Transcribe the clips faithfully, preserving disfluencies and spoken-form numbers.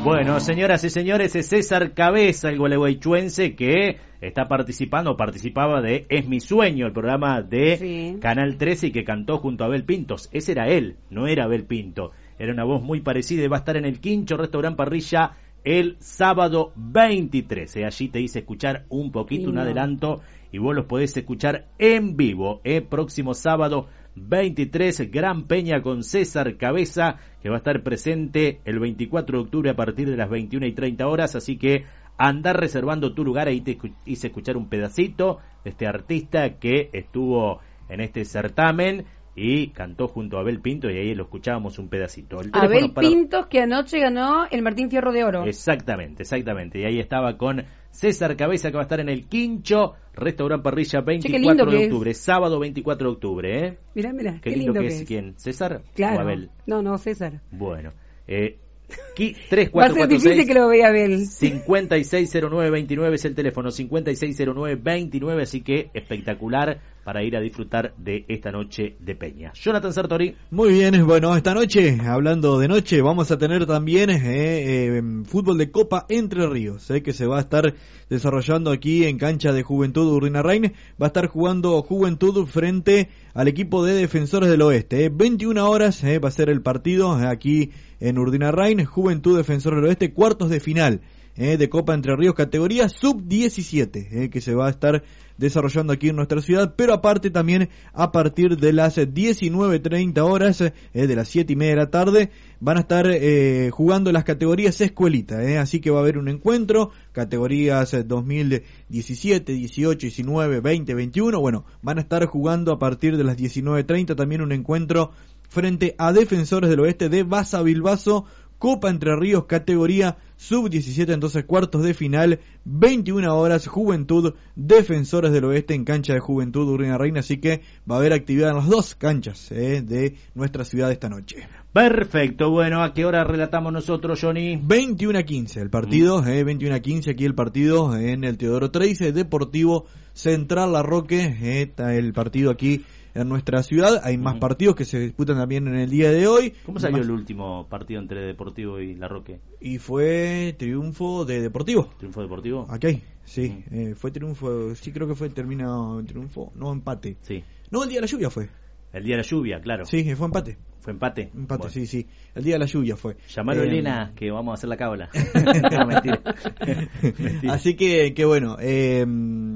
Bueno, señoras y señores, es César Cabeza, el gualeguaychuense, que está participando, participaba de Es mi sueño, el programa de sí. Canal trece, y que cantó junto a Abel Pintos. Ese era él, no era Abel Pinto. Era una voz muy parecida y va a estar en el Quincho Restaurant Parrilla el sábado veintitrés. Eh, allí te hice escuchar un poquito, sí, un adelanto, y vos los podés escuchar en vivo. Eh, próximo sábado veintitrés, Gran Peña con César Cabeza, que va a estar presente el veinticuatro de octubre a partir de las veintiuna y treinta horas, así que andar reservando tu lugar. Ahí te hice escuchar un pedacito de este artista que estuvo en este certamen y cantó junto a Abel Pinto, y ahí lo escuchábamos un pedacito. El Abel para... Pintos, que anoche ganó el Martín Fierro de Oro. Exactamente, exactamente. Y ahí estaba con César Cabeza, que va a estar en el Quincho Restaurant Parrilla veinticuatro de octubre, es. Sábado veinticuatro de octubre, ¿eh? Mirá, mirá, qué, qué lindo, lindo que es. es. ¿Quién? ¿César? Claro. ¿O Abel? No, no, César. Bueno, eh... tres cuatro cuatro seis, va a ser difícil que lo vea Abel. cincuenta y seis cero nueve veintinueve es el teléfono, cincuenta y seis cero nueve veintinueve, así que espectacular para ir a disfrutar de esta noche de Peña. Jonathan Sartori. Muy bien, bueno, esta noche, hablando de noche, vamos a tener también eh, eh, fútbol de Copa Entre Ríos, eh, que se va a estar desarrollando aquí en cancha de Juventud Urdinarrain. Va a estar jugando Juventud frente al equipo de Defensores del Oeste. Eh. veintiuna horas eh, va a ser el partido eh, aquí en Urdinarrain. Juventud Defensores del Oeste, cuartos de final eh, de Copa Entre Ríos, categoría sub diecisiete, eh, que se va a estar desarrollando aquí en nuestra ciudad, pero aparte también a partir de las diecinueve treinta horas, eh, de las siete y media de la tarde, van a estar eh, jugando las categorías escuelita, eh, así que va a haber un encuentro, categorías eh, dos mil diecisiete, dieciocho, diecinueve, veinte, veintiuno, bueno, van a estar jugando a partir de las diecinueve treinta también un encuentro frente a Defensores del Oeste de Baza Bilbaso, Copa Entre Ríos, categoría sub diecisiete, entonces cuartos de final, veintiuna horas, Juventud Defensores del Oeste en cancha de Juventud Urdinarrain, así que va a haber actividad en las dos canchas eh, de nuestra ciudad esta noche. Perfecto, bueno, ¿a qué hora relatamos nosotros, Johnny? veintiuna a quince el partido, mm. eh, veintiuna a quince aquí el partido en el Teodoro Trace, Deportivo Central Larroque, eh, está el partido aquí en nuestra ciudad. Hay más uh-huh. partidos que se disputan también en el día de hoy. ¿Cómo salió más... el último partido entre Deportivo y Larroque? Y fue triunfo de Deportivo. ¿Triunfo Deportivo? Aquí, sí, uh-huh. eh, fue triunfo, sí creo que fue terminado triunfo, no empate. Sí. No, el día de la lluvia fue. El día de la lluvia, claro. Sí, fue empate. ¿Fue empate? Empate, bueno. sí, sí. El día de la lluvia fue. Llamalo a eh, Elena, que vamos a hacer la cábala. No, mentira. Mentira. Así que, que bueno, eh,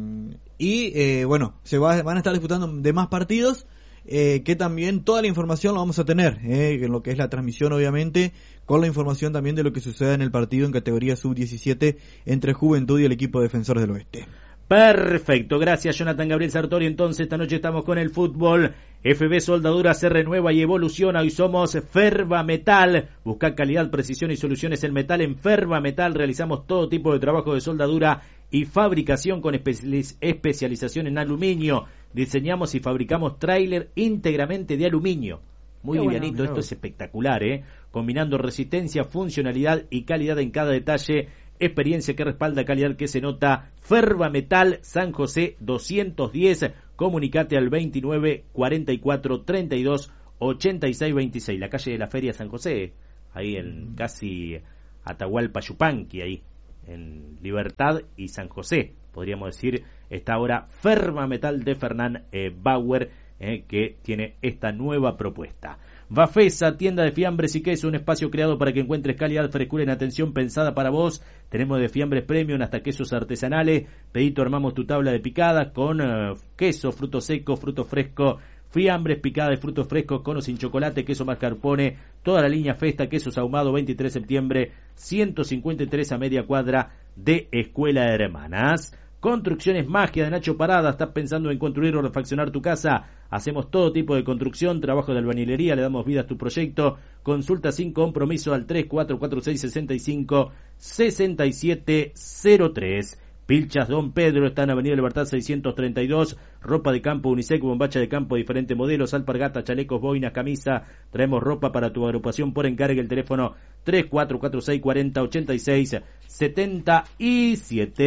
y eh, bueno, se va, van a estar disputando de más partidos. Eh, que también toda la información la vamos a tener, eh, en lo que es la transmisión obviamente, con la información también de lo que sucede en el partido en categoría sub diecisiete entre Juventud y el equipo de Defensores del Oeste. Perfecto, gracias Jonathan Gabriel Sartori. Entonces esta noche estamos con el fútbol. F B Soldadura se renueva y evoluciona. Hoy somos Ferva Metal. Busca calidad, precisión y soluciones en metal. En Ferva Metal realizamos todo tipo de trabajo de soldadura y fabricación con especialización en aluminio. Diseñamos y fabricamos tráiler íntegramente de aluminio. Muy Qué livianito, bueno, esto es espectacular, ¿eh? Combinando resistencia, funcionalidad y calidad en cada detalle. Experiencia que respalda, calidad que se nota. Ferva Metal, San José doscientos diez. Comunicate al veintinueve cuarenta y cuatro treinta y dos ochenta y seis veintiséis. La calle de la Feria San José, ahí en casi Atahualpa Yupanqui, ahí en Libertad y San José, podríamos decir, está ahora Ferva Metal de Fernán eh, Bauer, eh, que tiene esta nueva propuesta. Bafesa, tienda de fiambres y queso, un espacio creado para que encuentres calidad, frescura y atención pensada para vos. Tenemos de fiambres premium hasta quesos artesanales. Pedito, armamos tu tabla de picadas con uh, queso, fruto seco, fruto fresco, fiambres, picada de frutos frescos, con o sin chocolate, queso mascarpone, toda la línea Festa, quesos ahumados, veintitrés de septiembre, ciento cincuenta y tres a media cuadra de Escuela de Hermanas. Construcciones Magia de Nacho Parada. ¿Estás pensando en construir o refaccionar tu casa? Hacemos todo tipo de construcción, trabajo de albañilería, le damos vida a tu proyecto. Consulta sin compromiso al tres cuatro cuatro seis seis cinco seis siete cero tres. Pilchas Don Pedro está en Avenida Libertad seiscientos treinta y dos. Ropa de campo unisex, bombacha de campo, diferentes modelos, alpargatas, chalecos, boinas, camisa. Traemos ropa para tu agrupación por encargue. El teléfono tres cuatro cuatro seis cuarenta ochenta y seis setenta y siete.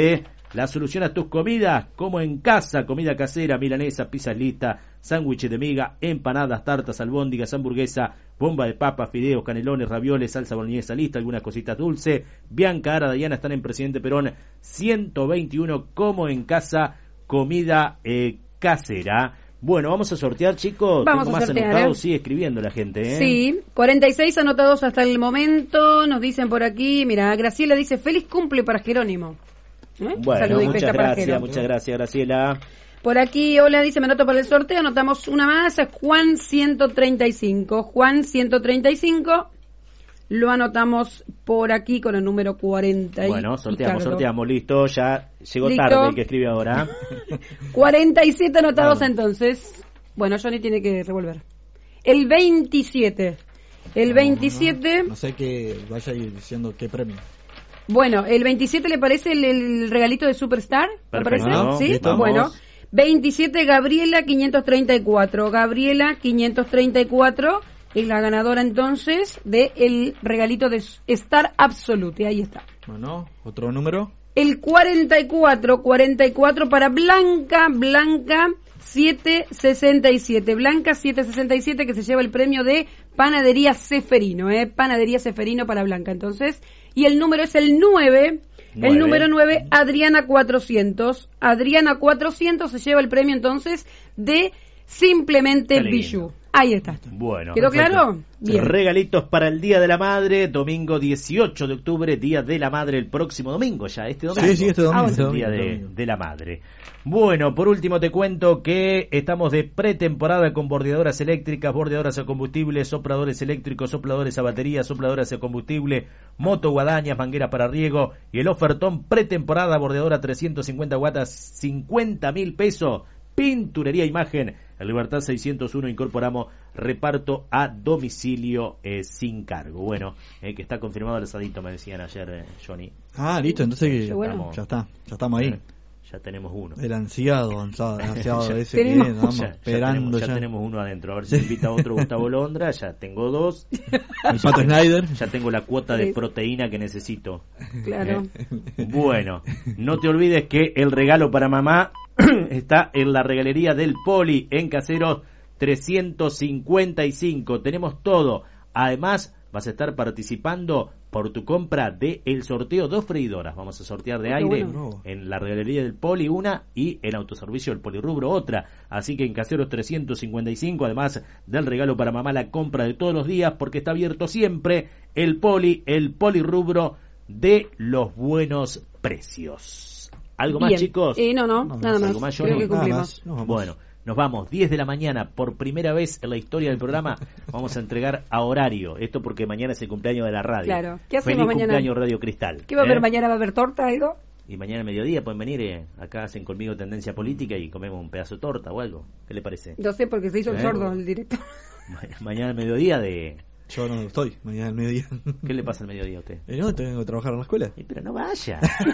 la solución a tus comidas, como en casa, comida casera, milanesa, pizza lista, sándwiches de miga, empanadas, tartas, albóndigas, hamburguesa, bomba de papa, fideos, canelones, ravioles, salsa boloñesa lista, algunas cositas dulces. Bianca, Ara, Diana están en Presidente Perón ciento veintiuno, como en casa, comida eh, casera. Bueno, vamos a sortear, chicos. Vamos Tengo a más sortear, anotados, ¿eh? Sigue escribiendo la gente, ¿eh? Sí, cuarenta y seis anotados hasta el momento. Nos dicen por aquí, mira, Graciela dice, feliz cumple para Jerónimo. ¿Eh? Bueno, Saludito, muchas está para gracias, Jerónimo. muchas gracias, Graciela. Por aquí, hola, dice, me anoto para el sorteo, anotamos una más, Juan ciento treinta y cinco. Juan ciento treinta y cinco, lo anotamos por aquí con el número cuarenta. Bueno, sorteamos, Ricardo. sorteamos, listo, ya llegó Listo. tarde el que escribe ahora. cuarenta y siete anotados Vamos. entonces. Bueno, Johnny tiene que revolver. El veintisiete. El veintisiete. No, no, no sé qué, vaya a ir diciendo qué premio. Bueno, el veintisiete le parece el, el regalito de Superstar, ¿me Perfecto, parece? Sí, listo. bueno. Vamos. veintisiete, Gabriela quinientos treinta y cuatro. Gabriela quinientos treinta y cuatro es la ganadora entonces de el regalito de Star Absolute. Ahí está. Bueno, otro número. El cuarenta y cuatro, cuarenta y cuatro para Blanca, Blanca setecientos sesenta y siete. Blanca setecientos sesenta y siete que se lleva el premio de Panadería Ceferino, ¿eh? Panadería Ceferino para Blanca. Entonces, y el número es el nueve. Nueve. El número nueve, Adriana cuatrocientos. Adriana cuatrocientos se lleva el premio entonces de Simplemente Qué lindo. Bijou. Ahí está. Bueno, ¿Quedó perfecto. claro? Bien. Regalitos para el Día de la Madre, domingo dieciocho de octubre, Día de la Madre, el próximo domingo ya, este domingo. Sí, sí, este domingo. Ah, este el Día domingo, de, domingo. de la Madre. Bueno, por último te cuento que estamos de pretemporada con bordeadoras eléctricas, bordeadoras a combustible, sopladores eléctricos, sopladores a batería, sopladoras a combustible, moto guadañas, mangueras para riego y el ofertón pretemporada, bordeadora trescientos cincuenta watts, cincuenta mil pesos. Pinturería Imagen, en Libertad seiscientos uno, incorporamos reparto a domicilio eh, sin cargo. Bueno, eh, que está confirmado el asadito, me decían ayer, eh, Johnny. Ah, listo, entonces que- Qué bueno. ya está, ya estamos ahí. Eh, ya tenemos uno. El ansiado, ansiado, ansiado ese Tenemos- que estamos Ya, ya esperando tenemos, ya. ya tenemos uno adentro. A ver si invita otro Gustavo Londra. Ya tengo dos. El Pato Snyder. Ya tengo la cuota de Sí. proteína que necesito. Claro. Bueno, no te olvides que el regalo para mamá está en la regalería del Poli, en Caseros trescientos cincuenta y cinco. Tenemos todo. Además, vas a estar participando por tu compra de el sorteo dos freidoras. Vamos a sortear de Qué aire bueno. en la regalería del Poli una y en autoservicio del Polirrubro otra. Así que en Caseros trescientos cincuenta y cinco, además del regalo para mamá, la compra de todos los días, porque está abierto siempre el Poli, el Polirrubro de los buenos precios. ¿Algo Bien. más, chicos? Eh, no, no, No, nada más. ¿algo más, Creo Johnny? que Nada cumplimos. más, nos vamos. Bueno, nos vamos, diez de la mañana, por primera vez en la historia del programa, vamos a entregar a horario. Esto porque mañana es el cumpleaños de la radio. Claro. ¿Qué hacemos Feliz mañana? cumpleaños Radio Cristal. ¿Qué va a haber ¿eh? mañana? ¿Va a haber torta, algo? Y mañana al mediodía pueden venir, eh, acá hacen conmigo Tendencia Política y comemos un pedazo de torta o algo. ¿Qué le parece? No sé, porque se hizo el ¿Eh? sordo el director. Ma- Mañana al mediodía de... Yo no estoy, mañana al mediodía. ¿Qué le pasa al mediodía a usted? Eh, no, tengo que trabajar en la escuela. Eh, pero no vaya.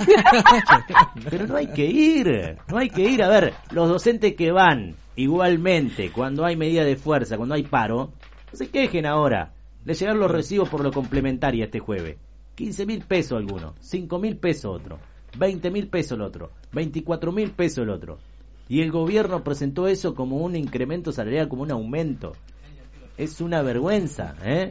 Pero no hay que ir. No hay que ir. A ver, los docentes que van igualmente cuando hay medida de fuerza, cuando hay paro, no se quejen ahora. Le llegan los recibos por lo complementario este jueves. quince mil pesos alguno, cinco mil pesos otro, veinte mil pesos el otro, veinticuatro mil pesos el otro. Y el gobierno presentó eso como un incremento salarial, como un aumento. Es una vergüenza, ¿eh?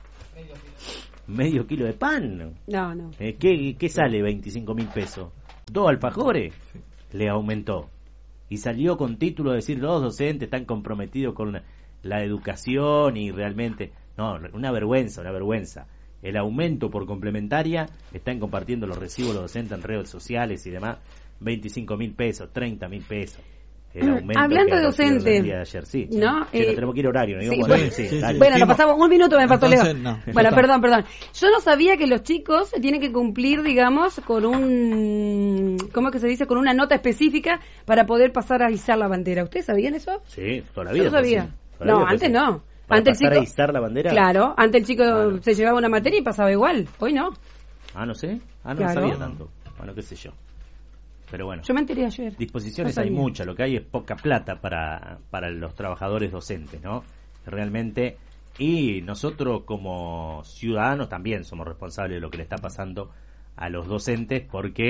Medio kilo de pan. No, no. Eh, ¿qué, ¿Qué sale veinticinco mil pesos? ¿Dos alfajores? Le aumentó. Y salió con título de decir, los docentes están comprometidos con la, la educación y realmente... No, una vergüenza, una vergüenza. El aumento por complementaria, están compartiendo los recibos los docentes en redes sociales y demás, veinticinco mil pesos, treinta mil pesos. El aumento Hablando que de ha recibido docente, el día de ayer, sí. ¿no? Sí, Eh, no tenemos que ir a horario, ¿no? sí, Digamos, bueno, sí, sí, dale. sí. Bueno, nos Dijimos- pasamos un minuto, me pasó Entonces, Leo. no, ya Bueno, está. perdón, perdón. Yo no sabía que los chicos tienen que cumplir, digamos, con un... ¿Cómo es que se dice? Con una nota específica para poder pasar a izar la bandera. ¿Ustedes sabían eso? Sí, toda la Yo vida. no fue sabía. así. Toda la No, vida fue antes así. no. ¿Para Antes el pasar chico... a izar la bandera? Claro, antes el chico Claro. se llevaba una materia y pasaba igual. Hoy no. Ah, no sé. Ah, no Claro. sabía tanto. Bueno, qué sé yo. Pero bueno. Yo me enteré ayer. Disposiciones No hay sabía. muchas, lo que hay es poca plata para, para los trabajadores docentes, ¿no? Realmente, y nosotros como ciudadanos también somos responsables de lo que le está pasando a los docentes, porque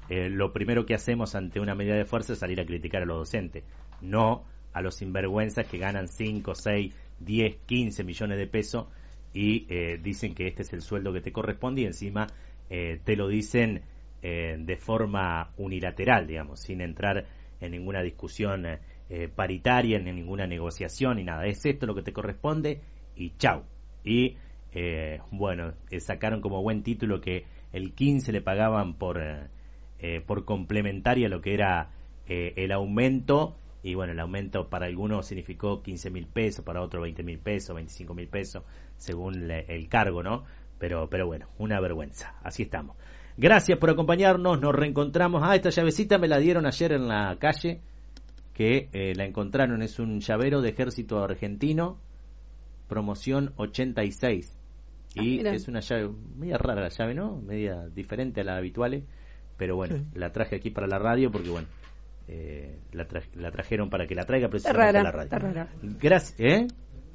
eh, lo primero que hacemos ante una medida de fuerza es salir a criticar a los docentes, no a los sinvergüenzas que ganan cinco, seis, diez, quince millones de pesos y eh, dicen que este es el sueldo que te corresponde y encima eh, te lo dicen eh, de forma unilateral, digamos, sin entrar en ninguna discusión eh, paritaria, en ninguna negociación ni nada. Es esto lo que te corresponde y chau. Y eh, bueno, eh, sacaron como buen título que el quince le pagaban por eh, por complementaria lo que era eh, el aumento, y bueno, el aumento para algunos significó quince mil pesos, para otros veinte mil pesos, veinticinco mil pesos, según le, el cargo, ¿no? Pero, pero bueno, una vergüenza. Así estamos. Gracias por acompañarnos, nos reencontramos. Ah, esta llavecita me la dieron ayer en la calle, que eh, la encontraron, es un llavero de Ejército Argentino, promoción ochenta y seis. Y ah, es una llave, media rara la llave, ¿no? Media diferente a las habituales, pero bueno, sí. La traje aquí para la radio porque bueno, eh, la, tra- la trajeron para que la traiga precisamente rara, a la radio. Está rara. Gracias, ¿eh?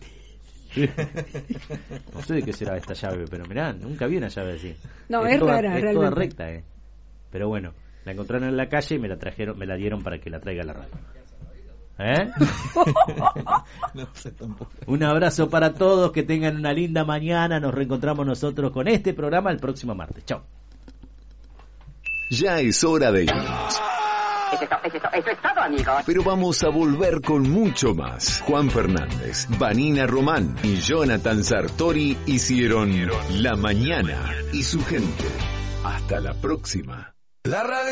No sé de qué será esta llave, pero mirá, nunca vi una llave así. No, es, es toda, rara, es realmente. toda recta, eh. Pero bueno, la encontraron en la calle y me la trajeron, me la dieron para que la traiga a la radio. ¿Eh? No sé tampoco. Un abrazo para todos, que tengan una linda mañana. Nos reencontramos nosotros con este programa el próximo martes. Chao. Ya es hora de irnos. Eso es, eso, es, eso es todo, amigos. Pero vamos a volver con mucho más. Juan Fernández, Vanina Román y Jonathan Sartori hicieron La Mañana y su gente. Hasta la próxima. La radio